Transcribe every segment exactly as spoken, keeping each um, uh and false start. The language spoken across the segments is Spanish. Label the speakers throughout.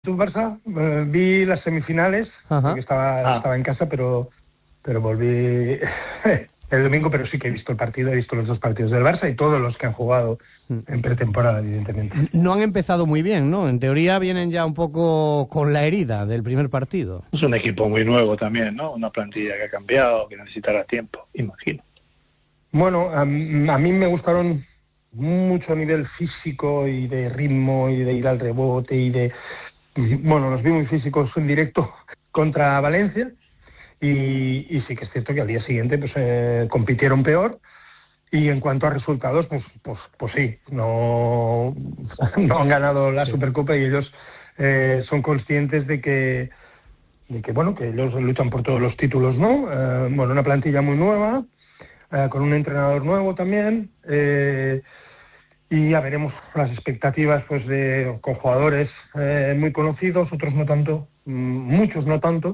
Speaker 1: Tu Barça, eh, vi las semifinales,
Speaker 2: Ajá.
Speaker 1: porque estaba,
Speaker 3: Ah.
Speaker 1: estaba en casa, pero, pero volví el domingo, pero sí que he visto el partido, he visto los dos partidos del Barça y todos los que han jugado en pretemporada, evidentemente.
Speaker 2: No han empezado muy bien, ¿no? En teoría vienen ya un poco con la herida del primer partido.
Speaker 3: Es un equipo muy nuevo también, ¿no? Una plantilla que ha cambiado, que necesitará tiempo, imagino.
Speaker 1: Bueno, a, a mí me gustaron mucho a nivel físico y de ritmo y de ir al rebote y de... Bueno, los vi muy físicos en directo contra Valencia y, y sí que es cierto que al día siguiente pues eh, compitieron peor y en cuanto a resultados pues pues pues sí, no, no han ganado la
Speaker 2: Sí.
Speaker 1: Supercopa y ellos eh, son conscientes de que de que bueno que ellos luchan por todos los títulos, ¿no? Eh, bueno, una plantilla muy nueva, eh, con un entrenador nuevo también. Eh, Y ya veremos las expectativas pues de con jugadores eh, muy conocidos, otros no tanto, muchos no tanto,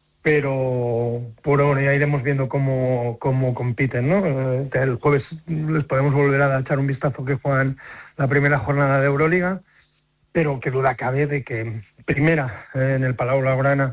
Speaker 1: pero por ahora ya iremos viendo cómo, cómo compiten, ¿no? Eh, el jueves les podemos volver a echar un vistazo que juegan la primera jornada de Euroliga, pero que duda cabe de que primera eh, en el Palau Blaugrana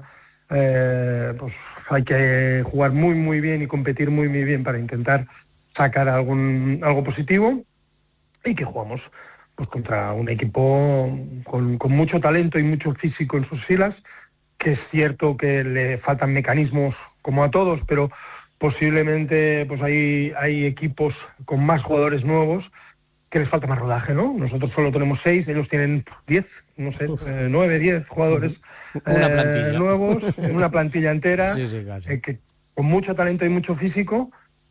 Speaker 1: eh, pues hay que jugar muy muy bien y competir muy muy bien para intentar sacar algún algo positivo. Y que jugamos pues contra un equipo con, con mucho talento y mucho físico en sus filas, que es cierto que le faltan mecanismos como a todos, pero posiblemente pues hay, hay equipos con más jugadores nuevos que les falta más rodaje, ¿no? Nosotros solo tenemos seis, ellos tienen diez, no sé, eh, nueve, diez jugadores
Speaker 2: Una
Speaker 1: eh,
Speaker 2: plantilla.
Speaker 1: nuevos, en una plantilla entera,
Speaker 2: Sí, sí, casi.
Speaker 1: eh, que, con mucho talento y mucho físico,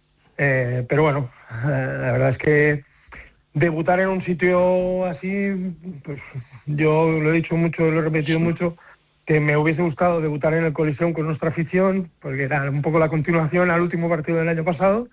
Speaker 1: eh, pero bueno, eh, la verdad es que debutar en un sitio así, pues yo lo he dicho mucho, lo he repetido mucho, que me hubiese gustado debutar en el Coliseum con nuestra afición, porque era un poco la continuación al último partido del año pasado,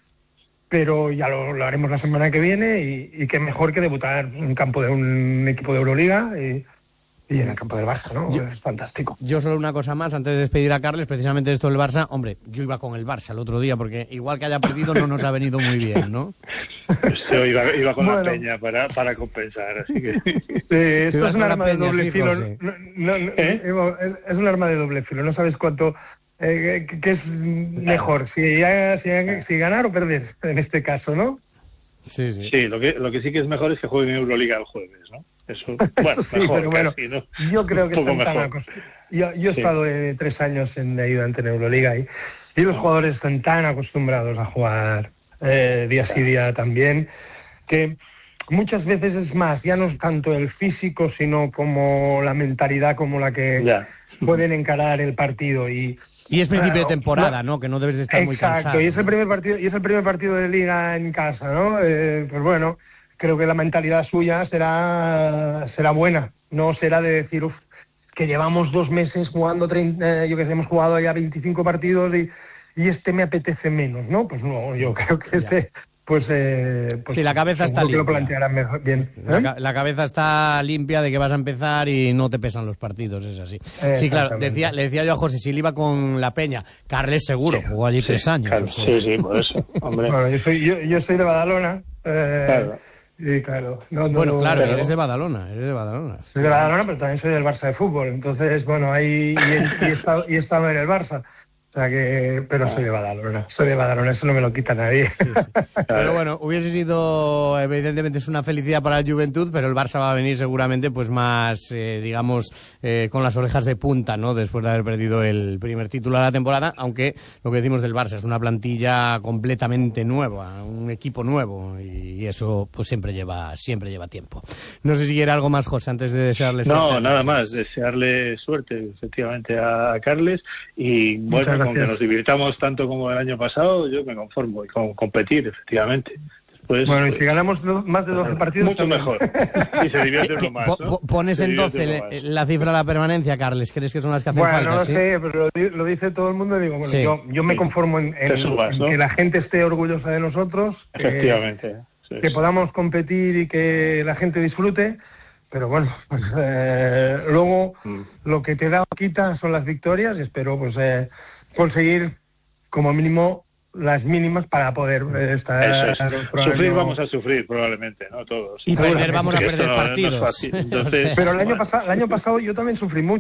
Speaker 1: pero ya lo, lo haremos la semana que viene y, y qué mejor que debutar en un campo de un equipo de Euroliga y, y en el campo del Barça, ¿no?
Speaker 2: Yo-
Speaker 1: Es fantástico.
Speaker 2: Yo solo una cosa más, antes de despedir a Carles, precisamente esto del Barça. Hombre, yo iba con el Barça el otro día, porque igual que haya perdido no nos ha venido muy bien, ¿no?
Speaker 3: Pues yo iba, iba con
Speaker 1: Bueno.
Speaker 3: la peña para, para compensar, así que...
Speaker 1: Sí, esto
Speaker 2: ibas
Speaker 1: es
Speaker 2: con
Speaker 1: un
Speaker 2: la
Speaker 1: arma de
Speaker 2: peña,
Speaker 1: doble
Speaker 2: sí,
Speaker 1: filo.
Speaker 2: José.
Speaker 1: No, no, no,
Speaker 3: ¿Eh?
Speaker 1: Evo, es, es un arma de doble filo. No sabes cuánto, eh, qué qué es mejor, si, si, si ganar o perder, en este caso, ¿no?
Speaker 2: Sí, sí.
Speaker 3: Sí, lo que, lo que sí que es mejor es que jueguen Euroliga el jueves, ¿no? Eso, bueno,
Speaker 1: Sí,
Speaker 3: mejor,
Speaker 1: pero bueno,
Speaker 3: casi, ¿no?
Speaker 1: yo creo que
Speaker 3: Un poco
Speaker 1: están tan
Speaker 3: mejor.
Speaker 1: acostumbrados. Yo, yo he
Speaker 3: Sí.
Speaker 1: estado eh, tres años en, de ayudante en Euroliga y, y los jugadores están tan acostumbrados a jugar eh, día sí día también, que muchas veces es más, ya no es tanto el físico, sino como la mentalidad, como la que
Speaker 3: Ya.
Speaker 1: pueden encarar el partido. Y
Speaker 2: Y es principio de
Speaker 1: Bueno,
Speaker 2: temporada,
Speaker 1: no-
Speaker 2: ¿no? Que no debes de estar muy
Speaker 1: Exacto,
Speaker 2: cansado.
Speaker 1: y es el primer partido, y es el primer partido de liga en casa, ¿no? Eh, pues bueno, creo que la mentalidad suya será será buena, no será de decir, uff, que llevamos dos meses jugando, treinta, eh, yo que sé, hemos jugado ya veinticinco partidos y, y este me apetece menos, ¿no? Pues no, yo creo que
Speaker 2: Ya.
Speaker 1: este, pues, eh, pues
Speaker 2: Sí, la cabeza está
Speaker 1: seguro que lo
Speaker 2: limpia.
Speaker 1: plantearán mejor, bien.
Speaker 2: La,
Speaker 1: ¿eh?
Speaker 2: ca- la cabeza está limpia de que vas a empezar y no te pesan los partidos, es así. Sí, claro,
Speaker 1: Exactamente.
Speaker 2: decía, le decía yo a José, si él iba con la Peña, Carles seguro, jugó allí tres años.
Speaker 3: Claro,
Speaker 2: o sea.
Speaker 3: sí, sí, por eso, hombre.
Speaker 1: Bueno, yo soy, yo, yo soy de Badalona, eh,
Speaker 3: Claro.
Speaker 1: y claro, no, no,
Speaker 2: Bueno, claro,
Speaker 1: pero-
Speaker 2: eres de Badalona, eres de Badalona.
Speaker 1: Soy de Badalona, pero también soy del Barça de fútbol. Entonces, bueno, ahí y, he- y he estado, y he estado en el Barça. O sea que, pero soy de Badalona. Soy de Badalona, eso no me lo quita nadie.
Speaker 2: Pero bueno, hubiese sido, evidentemente es una felicidad para la Juventud, pero el Barça va a venir seguramente pues más, eh, digamos, eh, con las orejas de punta, ¿no? Después de haber perdido el primer título de la temporada, aunque lo que decimos del Barça es una plantilla completamente nueva, un equipo nuevo, y eso pues siempre lleva, siempre lleva tiempo. No sé si quiere algo más, José, antes de desearle suerte.
Speaker 3: No, nada más, desearle suerte efectivamente a, a Carles y
Speaker 1: Muchas
Speaker 3: bueno, con que
Speaker 1: gracias.
Speaker 3: nos divirtamos tanto como el año pasado, yo me conformo y con competir efectivamente. Después,
Speaker 1: Bueno, y
Speaker 3: pues,
Speaker 1: si ganamos do- más de doce partidos...
Speaker 3: mucho
Speaker 1: también.
Speaker 3: mejor. Y se divierte
Speaker 2: ¿Qué-
Speaker 3: uno más,
Speaker 2: po-
Speaker 3: ¿no?
Speaker 2: po- Pones
Speaker 3: Se
Speaker 2: en
Speaker 3: divierte
Speaker 2: doce
Speaker 3: uno
Speaker 2: le-
Speaker 3: más.
Speaker 2: la cifra de la permanencia, Carles, ¿crees que son las que hacen
Speaker 1: Bueno,
Speaker 2: falta?
Speaker 1: no lo
Speaker 2: sí?
Speaker 1: sé, pero lo, di- lo dice todo el mundo y digo, bueno,
Speaker 2: Sí.
Speaker 1: yo, yo me
Speaker 3: Sí.
Speaker 1: conformo en, en-
Speaker 3: Te subas,
Speaker 1: en
Speaker 3: ¿no?
Speaker 1: que la gente esté orgullosa de nosotros, que-
Speaker 3: Efectivamente. Sí,
Speaker 1: que
Speaker 3: sí.
Speaker 1: podamos competir y que la gente disfrute, pero bueno, pues eh, luego
Speaker 3: Mm.
Speaker 1: lo que te da o quita son las victorias y espero pues eh, conseguir como mínimo las mínimas para poder eh, estar...
Speaker 3: Eso es. Sufrir vamos a sufrir probablemente, ¿no? Todos.
Speaker 2: Y perder vamos a
Speaker 3: Porque
Speaker 2: perder
Speaker 3: esto no- no es
Speaker 2: partidos.
Speaker 3: fácil. Entonces,
Speaker 2: O sea,
Speaker 1: Pero el año,
Speaker 3: bueno.
Speaker 1: pasado, el año pasado yo también sufrí mucho.